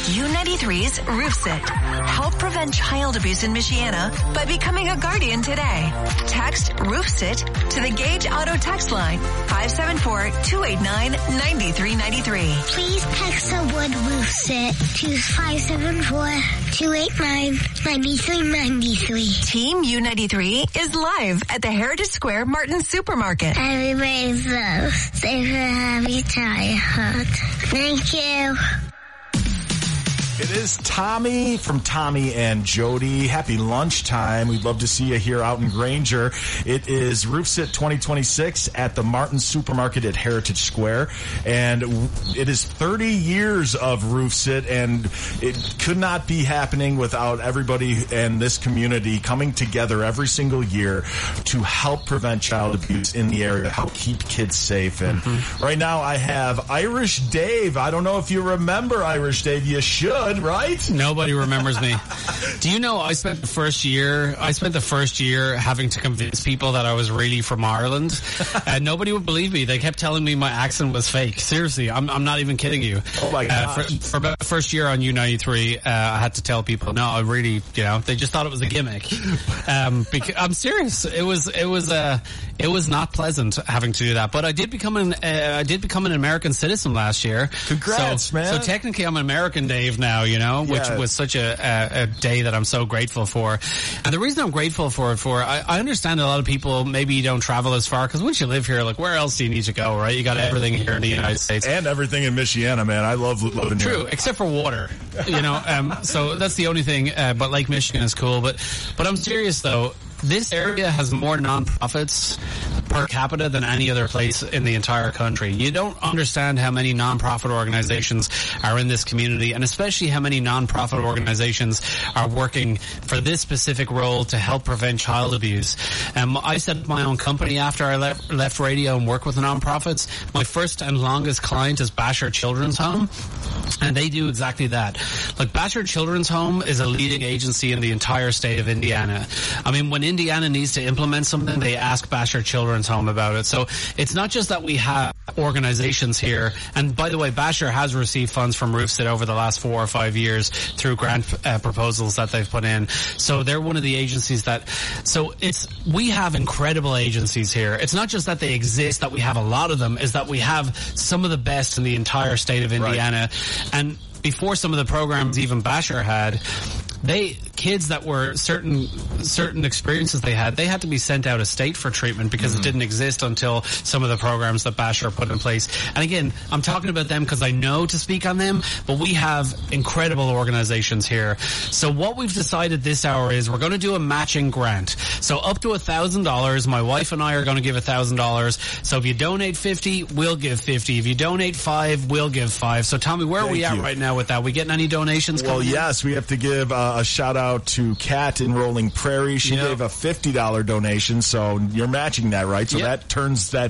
U93's RoofSit. Help prevent child abuse in Michiana by becoming a guardian today. Text RoofSit to the Gage Auto text line 574-289-9393. Please text the word RoofSit to 574-289-9393. Team U93 is live at the Heritage Square Martin Supermarket. Everybody's safe and happy childhood. Thank you. It is Tommy from Tommy and Jody. Happy lunchtime. We'd love to see you here out in Granger. It is RoofSit 2026 at the Martin Supermarket at Heritage Square. And it is 30 years of RoofSit, and it could not be happening without everybody in this community coming together every single year to help prevent child abuse in the area, help keep kids safe. And right now I have Irish Dave. I don't know if you remember Irish Dave. You should. Right? Nobody remembers me. Do you know I spent the first year having to convince people that I was really from Ireland, and nobody would believe me. They kept telling me my accent was fake. Seriously, I'm not even kidding you. Oh my God. For about the first year on U93, I had to tell people, no, I really, they just thought it was a gimmick. Because, I'm serious. It was not pleasant having to do that, but I did become an American citizen last year. Congrats, man. So technically I'm an American Dave now, which was such a day that I'm so grateful for. And the reason I'm grateful for I understand a lot of people, maybe you don't travel as far, because once you live here, like, where else do you need to go, right? You got everything here in the United States. And everything in Michiana, man. I love living here. True, except for water, so that's the only thing, but Lake Michigan is cool. But I'm serious, though. This area has more nonprofits per capita than any other place in the entire country. You don't understand how many nonprofit organizations are in this community, and especially how many nonprofit organizations are working for this specific role to help prevent child abuse. I set up my own company after I left radio and work with nonprofits. My first and longest client is Basher Children's Home, and they do exactly that. Like, Basher Children's Home is a leading agency in the entire state of Indiana. I mean, when Indiana needs to implement something, they ask Basher Children's Home about it. So it's not just that we have organizations here. And by the way, Basher has received funds from RoofSit over the last 4 or 5 years through grant proposals that they've put in. So they're one of the agencies we have incredible agencies here. It's not just that they exist, that we have a lot of them, is that we have some of the best in the entire state of Indiana. Right. And before some of the programs even Basher had, kids that were certain experiences they had to be sent out of state for treatment because it didn't exist until some of the programs that Basher put in place. And again, I'm talking about them because I know to speak on them, but we have incredible organizations here. So what we've decided this hour is we're going to do a matching grant. So up to $1,000, my wife and I are going to give $1,000. So if you donate 50, we'll give 50. If you donate 5, we'll give 5. So Tommy, where are we at right now with that? We getting any donations coming in? Yes, we have to give a shout out to Kat in Rolling Prairie. She gave a $50 donation, so you're matching that, right? So that turns that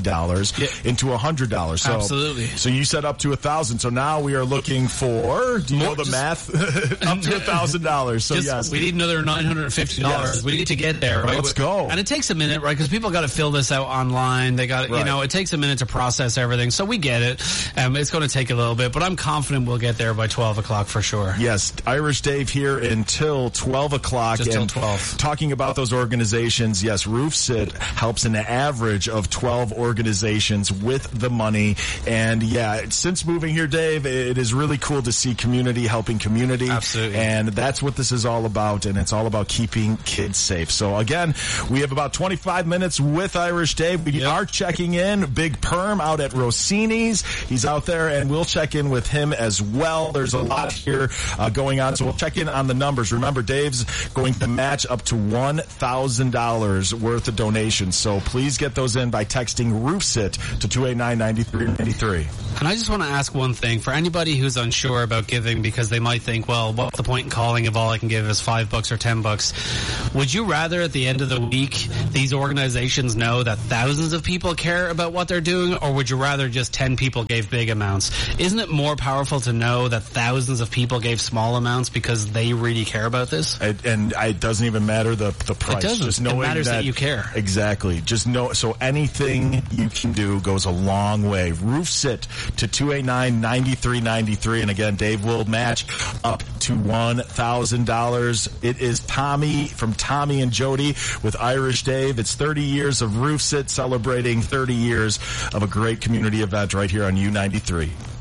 $50 into $100. So, absolutely. So you said up to $1,000. So now we are looking for, do you know the math? Up to $1,000. So yes. We need another $950. Yes. We need to get there, right? Let's go. And it takes a minute, right? Because people got to fill this out online. They got, it takes a minute to process everything. So we get it. It's going to take a little bit, but I'm confident we'll get there by 12 o'clock for sure. Yes. Irish Dave here until 12 o'clock. Just till 12. Talking about those organizations, yes, RoofSit helps an average of 12 organizations with the money. And since moving here, Dave, it is really cool to see community helping community. Absolutely. And that's what this is all about, and it's all about keeping kids safe. So again, we have about 25 minutes with Irish Dave. We are checking in. Big Perm out at Rossini's. He's out there, and we'll check in with him as well. There's a lot here going on, so we'll check in on the numbers. Remember, Dave's going to match up to $1,000 worth of donations. So please get those in by texting RoofSit to 289-9393. And I just want to ask one thing for anybody who's unsure about giving, because they might think, well, what's the point in calling if all I can give is $5 or $10? Would you rather at the end of the week these organizations know that thousands of people care about what they're doing, or would you rather just 10 people gave big amounts? Isn't it more powerful to know that thousands of people gave small amounts because they really care care about this. And it doesn't even matter the price. It doesn't. Just knowing it matters that you care. Exactly. Just know. So anything you can do goes a long way. Roofsit to 289-9393. And again, Dave will match up to $1,000. It is Tommy from Tommy and Jody with Irish Dave. It's 30 years of Roofsit, celebrating 30 years of a great community event right here on U93.